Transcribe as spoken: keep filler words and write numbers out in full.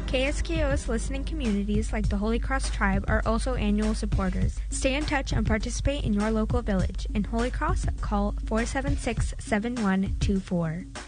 K S K O's listening communities like the Holy Cross Tribe are also annual supporters. Stay in touch and participate in your local village. In Holy Cross, call four seven six, seven one two four.